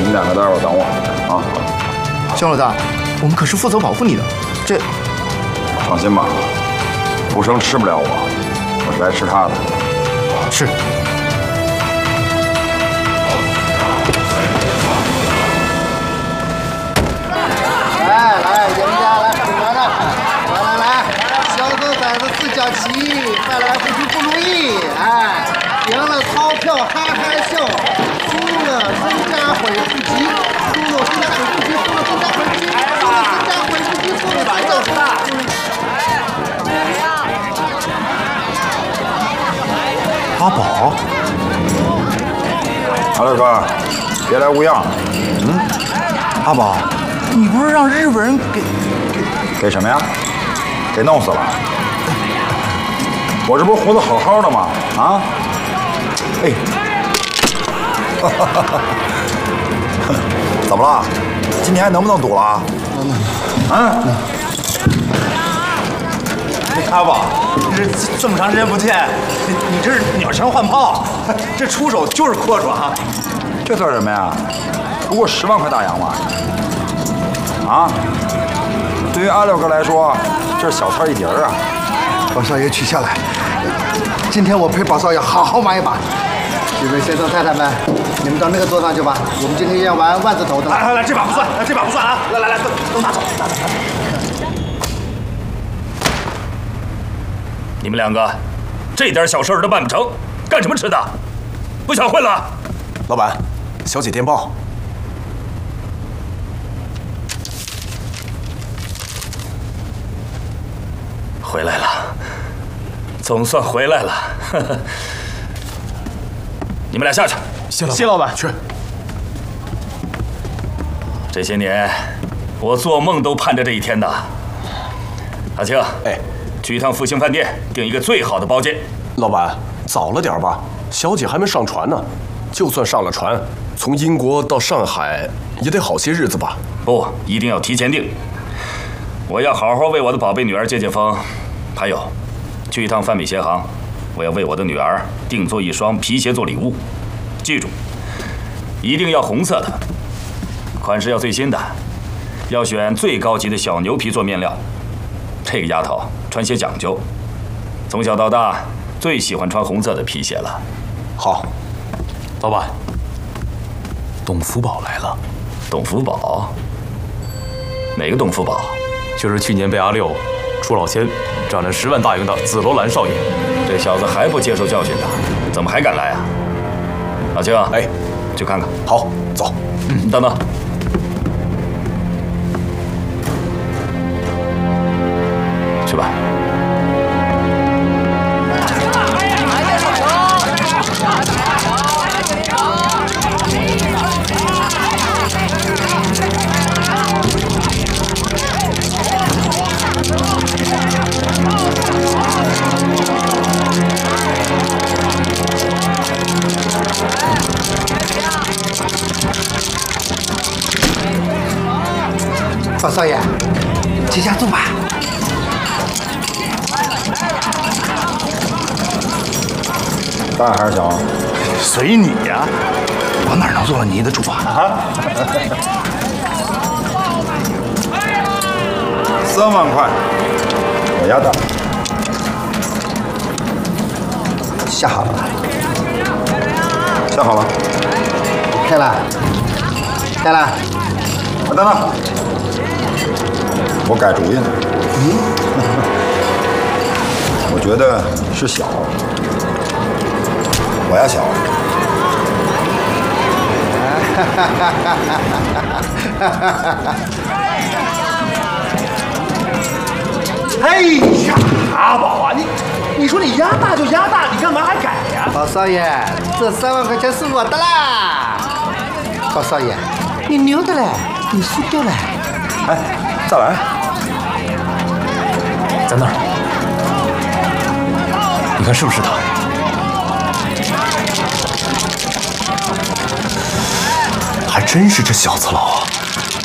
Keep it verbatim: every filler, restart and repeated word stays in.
你们两个待会儿等我啊。 肖老大，我们可是负责保护你的，这…… 放心吧，福生吃不了我，我是来吃他的。 是。 来来，赢家来喝点的，来来来，小狗崽子四角旗，再来回去不如意，哎，赢了钞票哈哈笑，输了身家悔不及，输了身家悔不及，输了身家悔不及，输了身家悔不及，输了身家悔不及。 阿宝， 阿六哥，别来无恙。 嗯，阿宝，你不是让日本人给给什么呀？给弄死了？我这不是活得好好的吗？啊？哎，怎么了？今天还能不能赌了？啊？ 阿宝，这这么长时间不见，你你这是鸟枪换炮，这出手就是阔绰啊！ 这算什么呀？不过十万块大洋嘛。啊？对于阿六哥来说，这是小菜一碟儿啊。 宝少爷取下来，今天我陪宝少爷好好玩一把。几位先生太太们，你们到那个桌上去吧，我们今天要玩万字头的。 来来来，这把不算，这把不算啊！来来来，都都拿走，拿走。 你们两个，这点小事儿都办不成，干什么吃的？不想混了？ 老板，小姐电报。 回来了，总算回来了。呵呵，你们俩下去。 谢老板。 谢老板。 去。 这些年，我做梦都盼着这一天呐。阿庆， 哎， 去一趟复兴饭店，订一个最好的包间。 老板，早了点吧，小姐还没上船呢。就算上了船，从英国到上海也得好些日子吧？ 不，一定要提前订。我要好好为我的宝贝女儿接接风。还有，去一趟范米鞋行，我要为我的女儿定做一双皮鞋做礼物。记住，一定要红色的，款式要最新的，要选最高级的小牛皮做面料。这个丫头穿鞋讲究，从小到大最喜欢穿红色的皮鞋了。 好， 老板，董福宝来了。 董福宝？哪个董福宝？ 就是去年被阿六出老千斩了十万大洋的紫罗兰少爷。 这小子还不接受教训呢，怎么还敢来啊？老庆， 哎， 去看看。 好，走。 嗯，等等。去吧。 宝少爷，接下住吧。 大还是小？ 随你呀，我哪能做了你的主啊？ 三万块，我压大。 下好了吧？ 下好了。 开了，开了。 啊，等等，我改主意了。嗯，我觉得是小，我压小。 哎呀，阿宝啊，你你说你压大就压大，你干嘛还改呀？ 宝少爷，这三万块钱是我的啦！宝少爷，你牛的嘞，你输掉了。 哎，再来。 在那儿，你看是不是他？ 还真是这小子老啊！